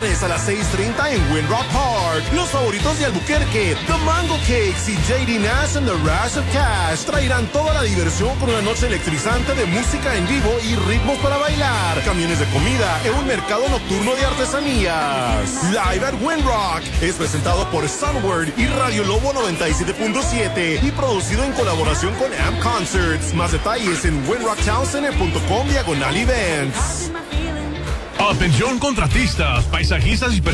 a las 6:30 en Windrock Park. Los favoritos de Albuquerque, The Mango Cakes y JD Nash and the Rush of Cash traerán toda la diversión con una noche electrizante de música en vivo y ritmos para bailar, camiones de comida en un mercado nocturno de artesanías. Live at Windrock es presentado por Sunward y Radio Lobo 97.7 y producido en colaboración con Amp Concerts. Más detalles en windrocktowncenter.com/events. Atención contratistas, paisajistas y